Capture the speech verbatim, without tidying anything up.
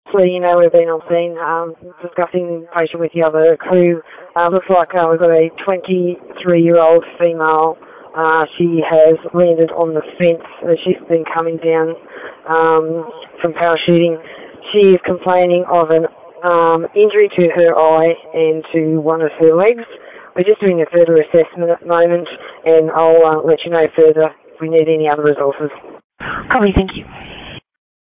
So, you know, we've been on scene um, discussing the patient with the other crew. Uh, looks like uh, we've got a twenty-three-year-old female. Uh, she has landed on the fence as she's been coming down um, from parachuting. She is complaining of an um, injury to her eye and to one of her legs. We're just doing a further assessment at the moment, and I'll uh, let you know further if we need any other resources. Copy, thank you.